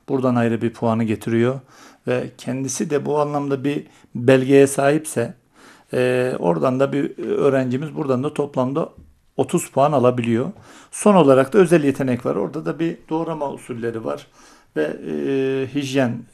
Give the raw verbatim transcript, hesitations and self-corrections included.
buradan ayrı bir puanı getiriyor. Ve kendisi de bu anlamda bir belgeye sahipse e, oradan da bir öğrencimiz buradan da toplamda otuz puan alabiliyor. Son olarak da özel yetenek var. Orada da bir doğrama usulleri var ve e, hijyen